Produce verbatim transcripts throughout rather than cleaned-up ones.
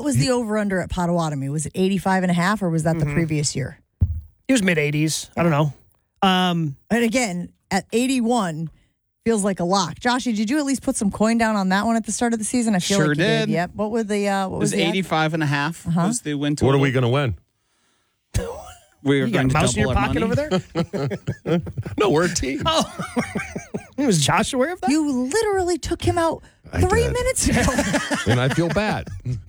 What was the over-under at Potawatomi? Was it eighty-five and a half, or was that mm-hmm. the previous year? It was mid-eighties. I don't know. Um, and again, at eighty-one, feels like a lock. Joshy, did you at least put some coin down on that one at the start of the season? I feel sure like you did. did. Yep. What was the uh, what it was, was the eighty-five and a half uh-huh. was the win total. What are we going to win? We are you going got a to mouse in your double pocket over there? No, we're a team. Oh. Was Josh aware of that? You literally took him out I three did. minutes ago. And I feel bad.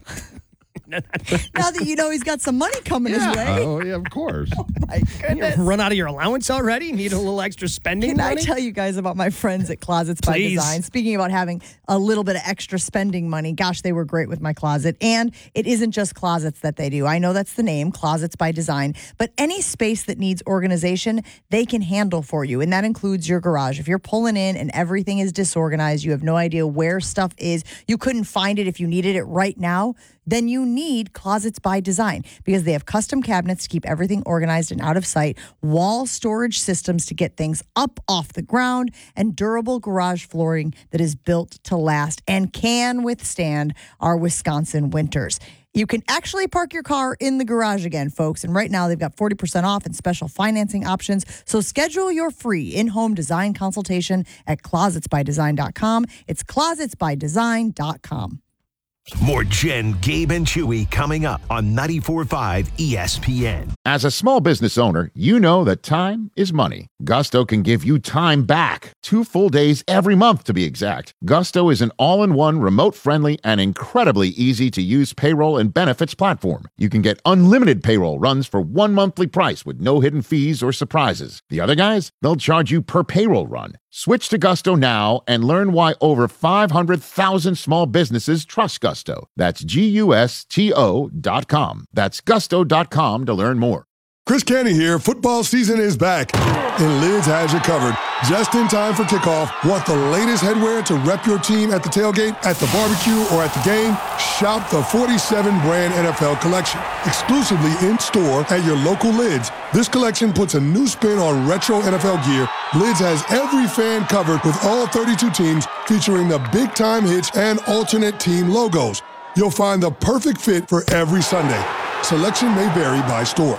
Now that you know he's got some money coming yeah. his way. Oh, yeah, of course. Oh, my goodness. You run out of your allowance already? Need a little extra spending Can money? I tell you guys about my friends at Closets by Please. Design? Speaking about having a little bit of extra spending money, gosh, they were great with my closet. And it isn't just closets that they do. I know that's the name, Closets by Design. But any space that needs organization, they can handle for you. And that includes your garage. If you're pulling in and everything is disorganized, you have no idea where stuff is, you couldn't find it if you needed it right now, then you need Closets by Design because they have custom cabinets to keep everything organized and out of sight, wall storage systems to get things up off the ground, and durable garage flooring that is built to last and can withstand our Wisconsin winters. You can actually park your car in the garage again, folks. And right now they've got forty percent off and special financing options. So schedule your free in-home design consultation at closets by design dot com. It's closets by design dot com. More Jen, Gabe, and Chewy coming up on ninety-four point five E S P N. As a small business owner, you know that time is money. Gusto can give you time back. Two full days every month, to be exact. Gusto is an all-in-one, remote-friendly, and incredibly easy-to-use payroll and benefits platform. You can get unlimited payroll runs for one monthly price with no hidden fees or surprises. The other guys, they'll charge you per payroll run. Switch to Gusto now and learn why over five hundred thousand small businesses trust Gusto. That's G U S T O dot com. That's gusto dot com to learn more. Chris Canty here. Football season is back, and Lids has you covered. Just in time for kickoff. Want the latest headwear to rep your team at the tailgate, at the barbecue, or at the game? Shop the forty-seven brand N F L collection, exclusively in-store at your local Lids. This collection puts a new spin on retro N F L gear. Lids has every fan covered with all thirty-two teams, featuring the big-time hits and alternate team logos. You'll find the perfect fit for every Sunday. Selection may vary by store.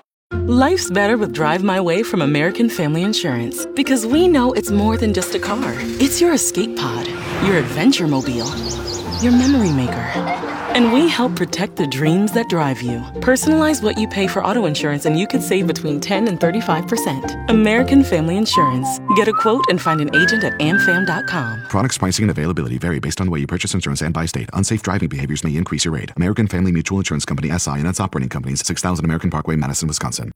Life's better with Drive My Way from American Family Insurance because we know it's more than just a car. It's your escape pod, your adventure mobile, your memory maker. And we help protect the dreams that drive you. Personalize what you pay for auto insurance and you could save between ten and thirty-five percent. American Family Insurance. Get a quote and find an agent at am fam dot com. Products, pricing, and availability vary based on the way you purchase insurance and by state. Unsafe driving behaviors may increase your rate. American Family Mutual Insurance Company, S I and its operating companies, six thousand American Parkway, Madison, Wisconsin.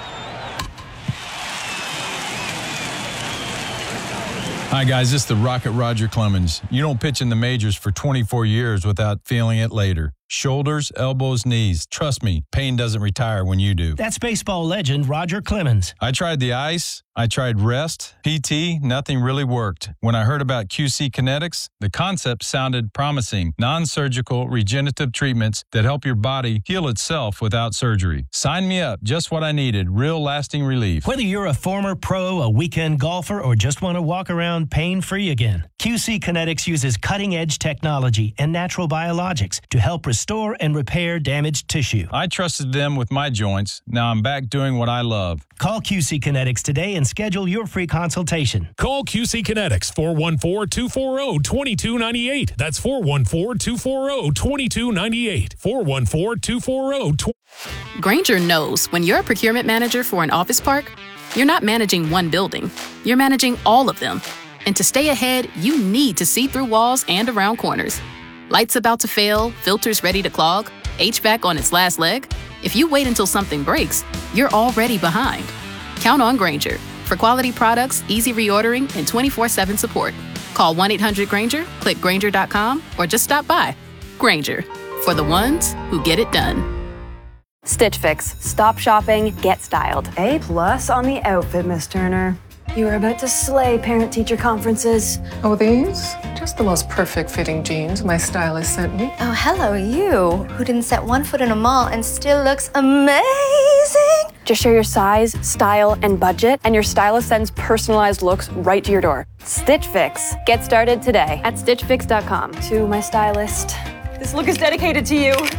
Hi, guys. This is the Rocket Roger Clemens. You don't pitch in the majors for twenty-four years without feeling it later. Shoulders, elbows, knees. Trust me, pain doesn't retire when you do. That's baseball legend Roger Clemens. I tried the ice. I tried rest, P T. Nothing really worked. When I heard about Q C Kinetics, the concept sounded promising. Non-surgical regenerative treatments that help your body heal itself without surgery. Sign me up. Just what I needed. Real lasting relief. Whether you're a former pro, a weekend golfer, or just want to walk around pain-free again, Q C Kinetics uses cutting-edge technology and natural biologics to help restore and repair damaged tissue. I trusted them with my joints. Now I'm back doing what I love. Call Q C Kinetics today and schedule your free consultation. Call Q C Kinetics, four one four, two four zero, two two nine eight. That's four one four, two four zero, two two nine eight. four one four, two four zero, two Grainger knows when you're a procurement manager for an office park, you're not managing one building. You're managing all of them. And to stay ahead, you need to see through walls and around corners. Lights about to fail, filters ready to clog, H V A C on its last leg. If you wait until something breaks, you're already behind. Count on Grainger for quality products, easy reordering, and twenty-four seven support. Call one eight hundred Grainger, click Grainger dot com, or just stop by. Grainger, for the ones who get it done. Stitch Fix. Stop shopping, get styled. A plus on the outfit, Miss Turner. You are about to slay parent-teacher conferences. Oh, these? Just the most perfect fitting jeans my stylist sent me. Oh, hello, you, who didn't set one foot in a mall and still looks amazing. Just share your size, style, and budget, and your stylist sends personalized looks right to your door. Stitch Fix. Get started today at stitch fix dot com. To my stylist. This look is dedicated to you.